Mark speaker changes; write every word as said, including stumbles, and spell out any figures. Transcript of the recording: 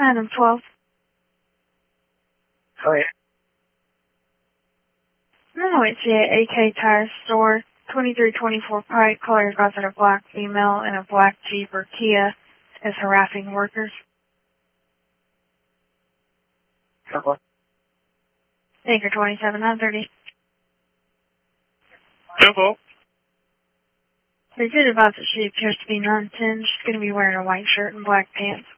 Speaker 1: Item twelve.
Speaker 2: Oh, yeah.
Speaker 1: nine oh eight C A A K Tire Store, twenty-three twenty-four Pike. Caller advised that a black female in a black Jeep or Kia is harassing workers.
Speaker 2: Okay.
Speaker 1: Anchor twenty-seven, nine thirty.
Speaker 2: Hello.
Speaker 1: They did advise that she appears to be nine ten. She's going to be wearing a white shirt and black pants.